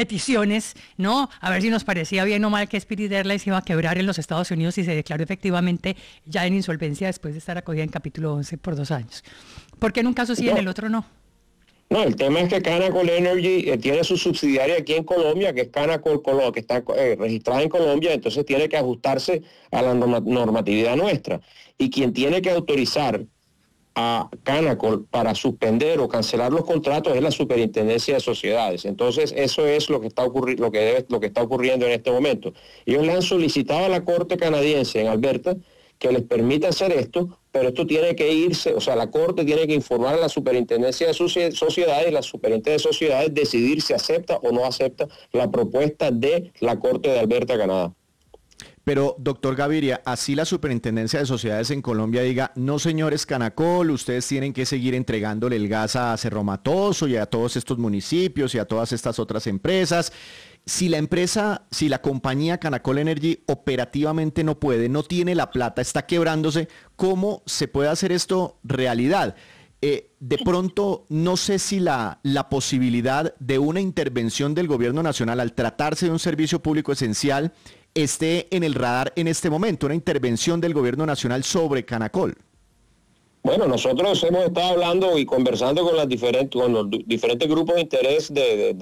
peticiones, ¿no? A ver si nos parecía bien o mal que Spirit Airlines iba a quebrar en los Estados Unidos y se declaró efectivamente ya en insolvencia después de estar acogida en capítulo 11 por 2 años. ¿Por qué en un caso sí y en el otro no? No, el tema es que Canacol Energy tiene su subsidiaria aquí en Colombia, que es Canacol Colombia, que está registrada en Colombia, entonces tiene que ajustarse a la normatividad nuestra. Y quien tiene que autorizar a Canacol para suspender o cancelar los contratos es la Superintendencia de Sociedades. Entonces, eso es lo que está lo que está ocurriendo en este momento. Ellos le han solicitado a la Corte canadiense en Alberta que les permita hacer esto, pero esto tiene que irse, o sea, la Corte tiene que informar a la Superintendencia de Sociedades y la Superintendencia de Sociedades decidir si acepta o no acepta la propuesta de la Corte de Alberta, Canadá. Pero, doctor Gaviria, así la Superintendencia de Sociedades en Colombia diga, no señores Canacol, ustedes tienen que seguir entregándole el gas a Cerro Matoso y a todos estos municipios y a todas estas otras empresas. Si la compañía Canacol Energy operativamente no puede, no tiene la plata, está quebrándose, ¿cómo se puede hacer esto realidad? De pronto, no sé si la posibilidad de una intervención del gobierno nacional al tratarse de un servicio público esencial esté en el radar en este momento, una intervención del gobierno nacional sobre Canacol. Bueno, nosotros hemos estado hablando y conversando con los diferentes grupos de interés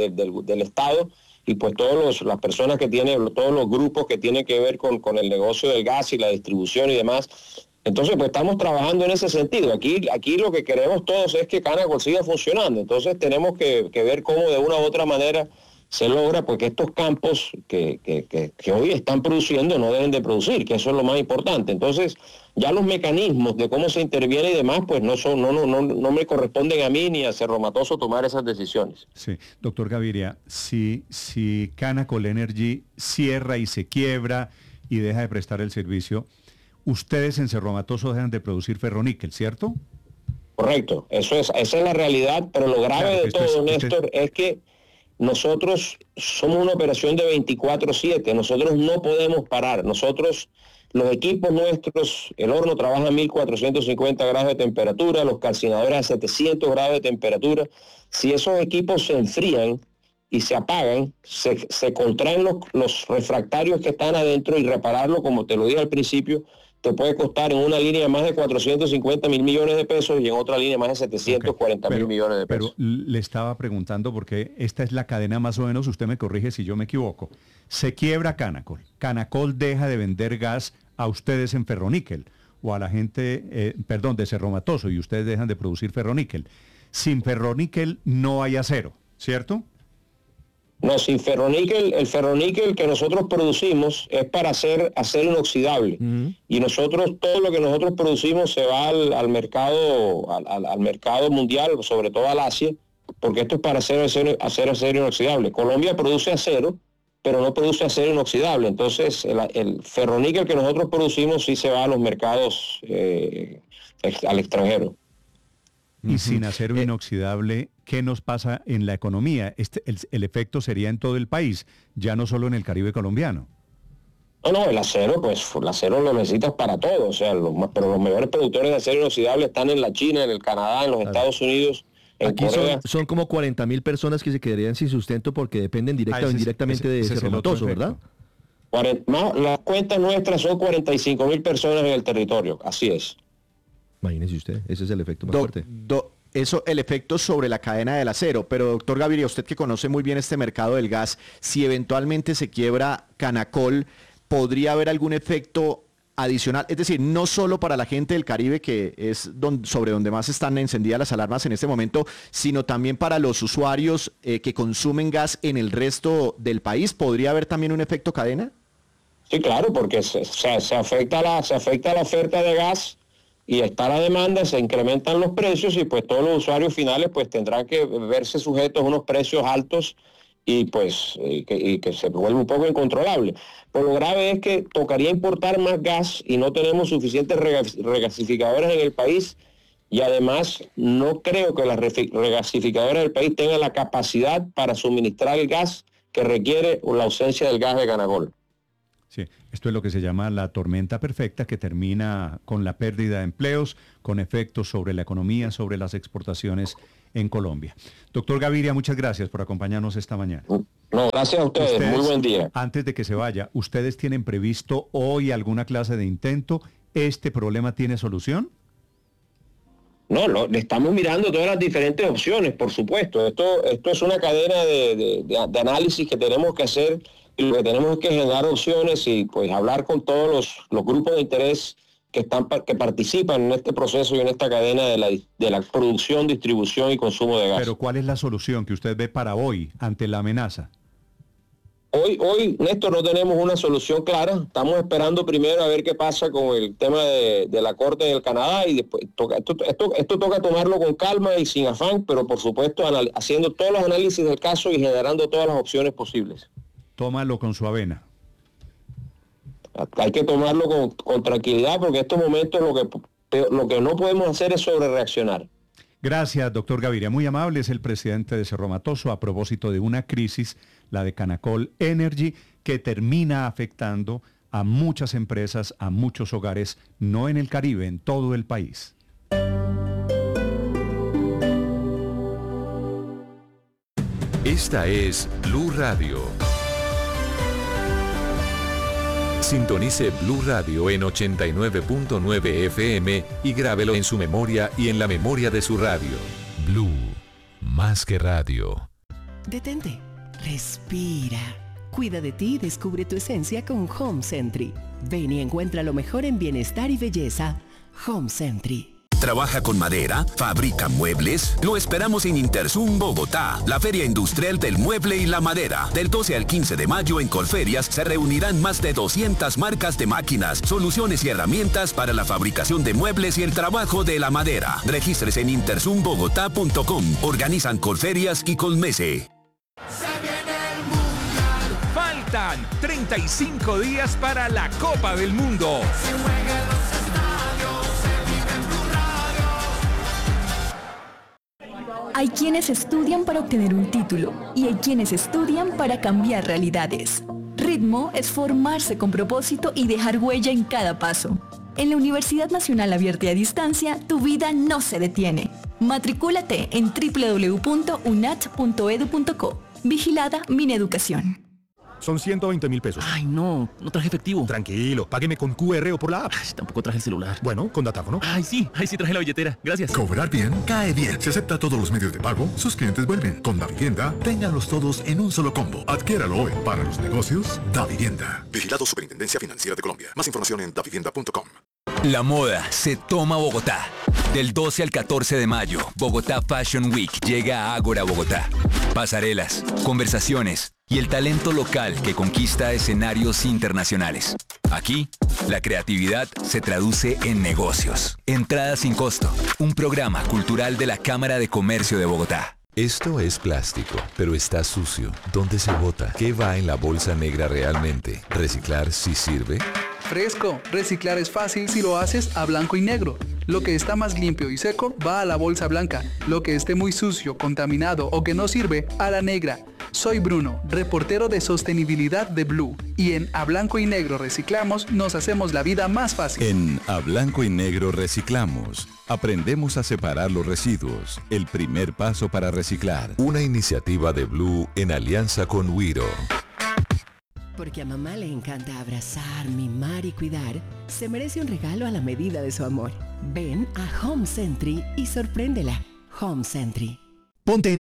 del Estado y pues las personas que tienen, todos los grupos que tienen que ver con el negocio del gas y la distribución y demás. Entonces, pues estamos trabajando en ese sentido. Aquí lo que queremos todos es que Canacol siga funcionando. Entonces tenemos que ver cómo de una u otra manera se logra pues que estos campos que hoy están produciendo no dejen de producir, que eso es lo más importante. Entonces, ya los mecanismos de cómo se interviene y demás, pues no me corresponden a mí ni a Cerro Matoso tomar esas decisiones. Sí, doctor Gaviria, si Canacol Energy cierra y se quiebra y deja de prestar el servicio, ustedes en Cerro Matoso dejan de producir ferroníquel, ¿cierto? Correcto, esa es la realidad, pero lo grave de todo, Néstor, es que nosotros somos una operación de 24/7, nosotros no podemos parar, nosotros, los equipos nuestros, el horno trabaja a 1450 grados de temperatura, los calcinadores a 700 grados de temperatura. Si esos equipos se enfrían y se apagan, se contraen los refractarios que están adentro y repararlo, como te lo dije al principio, te puede costar en una línea más de 450 mil millones de pesos y en otra línea más de 740 mil millones de pesos. Pero le estaba preguntando porque esta es la cadena más o menos, usted me corrige si yo me equivoco. Se quiebra Canacol. Canacol deja de vender gas a ustedes en ferroníquel o a la gente, de Cerro Matoso, y ustedes dejan de producir ferroníquel. Sin ferroníquel no hay acero, ¿cierto? No, sin ferroníquel, el ferroníquel que nosotros producimos es para hacer acero inoxidable. Y nosotros, todo lo que nosotros producimos se va al mercado mundial, sobre todo al Asia, porque esto es para hacer acero inoxidable. Colombia produce acero, pero no produce acero inoxidable. Entonces, el ferroníquel que nosotros producimos sí se va a los mercados al extranjero. Y sin acero inoxidable, ¿qué nos pasa en la economía? El efecto sería en todo el país, ya no solo en el Caribe colombiano. No, el acero lo necesitas para todo, o sea, pero los mejores productores de acero inoxidable están en la China, en el Canadá, en los Estados Unidos, en Aquí Corea. son como 40.000 personas que se quedarían sin sustento porque dependen directa o indirectamente de Cerro Matoso, ¿verdad? Las cuentas nuestras son 45.000 personas en el territorio, así es. Imagínese usted, ese es el efecto más fuerte. Eso, el efecto sobre la cadena del acero. Pero, doctor Gaviria, usted que conoce muy bien este mercado del gas, si eventualmente se quiebra Canacol, ¿podría haber algún efecto adicional? Es decir, no solo para la gente del Caribe, que es sobre donde más están encendidas las alarmas en este momento, sino también para los usuarios que consumen gas en el resto del país. ¿Podría haber también un efecto cadena? Sí, claro, porque se afecta la oferta de gas y está la demanda, se incrementan los precios y pues todos los usuarios finales pues tendrán que verse sujetos a unos precios altos y pues que se vuelve un poco incontrolable. Pero lo grave es que tocaría importar más gas y no tenemos suficientes regasificadoras en el país y además no creo que las regasificadoras del país tengan la capacidad para suministrar el gas que requiere la ausencia del gas de Canacol. Sí, esto es lo que se llama la tormenta perfecta, que termina con la pérdida de empleos, con efectos sobre la economía, sobre las exportaciones en Colombia. Doctor Gaviria, muchas gracias por acompañarnos esta mañana. No, gracias a ustedes. Muy buen día. Antes de que se vaya, ¿ustedes tienen previsto hoy alguna clase de intento? ¿Este problema tiene solución? No, le estamos mirando todas las diferentes opciones, por supuesto. Esto es una cadena de análisis que tenemos que hacer, y lo que tenemos es que generar opciones y pues hablar con todos los grupos de interés que participan en este proceso y en esta cadena de la producción, distribución y consumo de gas. Pero ¿cuál es la solución que usted ve para hoy ante la amenaza? Hoy, Néstor, no tenemos una solución clara. Estamos esperando primero a ver qué pasa con el tema de la Corte del Canadá y después esto toca tomarlo con calma y sin afán, pero por supuesto haciendo todos los análisis del caso y generando todas las opciones posibles. Tómalo con su avena. Hay que tomarlo con tranquilidad porque en estos momentos lo que no podemos hacer es sobrereaccionar. Gracias, doctor Gaviria. Muy amable, es el presidente de Cerro Matoso a propósito de una crisis, la de Canacol Energy, que termina afectando a muchas empresas, a muchos hogares, no en el Caribe, en todo el país. Esta es Blue Radio. Sintonice Blue Radio en 89.9 FM y grábelo en su memoria y en la memoria de su radio. Blue, más que radio. Detente, respira. Cuida de ti y descubre tu esencia con Home Sentry. Ven y encuentra lo mejor en bienestar y belleza. Home Sentry. ¿Trabaja con madera? ¿Fabrica muebles? Lo esperamos en Interzum Bogotá, la Feria Industrial del Mueble y la Madera. Del 12 al 15 de mayo en Colferias se reunirán más de 200 marcas de máquinas, soluciones y herramientas para la fabricación de muebles y el trabajo de la madera. Regístrese en interzumbogotá.com. Organizan Colferias y Colmese. Faltan 35 días para la Copa del Mundo. Hay quienes estudian para obtener un título y hay quienes estudian para cambiar realidades. Ritmo es formarse con propósito y dejar huella en cada paso. En la Universidad Nacional Abierta y a Distancia, tu vida no se detiene. Matricúlate en www.unat.edu.co. Vigilada Mineducación. Son 120.000 pesos. Ay, no traje efectivo. Tranquilo, págueme con QR o por la app. Ay, tampoco traje el celular. Bueno, con datáfono. Ay, sí traje la billetera. Gracias. Cobrar bien, cae bien. Si acepta todos los medios de pago, sus clientes vuelven. Con Davivienda, ténganlos todos en un solo combo. Adquiéralo hoy. Para los negocios, Davivienda. Vigilado Superintendencia Financiera de Colombia. Más información en davivienda.com. La moda se toma Bogotá. Del 12 al 14 de mayo, Bogotá Fashion Week llega a Ágora Bogotá. Pasarelas, conversaciones y el talento local que conquista escenarios internacionales. Aquí, la creatividad se traduce en negocios. Entrada sin costo. Un programa cultural de la Cámara de Comercio de Bogotá. Esto es plástico, pero está sucio. ¿Dónde se bota? ¿Qué va en la bolsa negra realmente? ¿Reciclar sí sirve? Fresco, reciclar es fácil si lo haces a blanco y negro. Lo que está más limpio y seco va a la bolsa blanca. Lo que esté muy sucio, contaminado o que no sirve, a la negra. Soy Bruno, reportero de sostenibilidad de Blue. Y en A Blanco y Negro Reciclamos nos hacemos la vida más fácil. En A Blanco y Negro Reciclamos aprendemos a separar los residuos. El primer paso para reciclar. Una iniciativa de Blue en alianza con Wiro. Porque a mamá le encanta abrazar, mimar y cuidar, se merece un regalo a la medida de su amor. Ven a Home Sentry y sorpréndela. Home Sentry. Ponte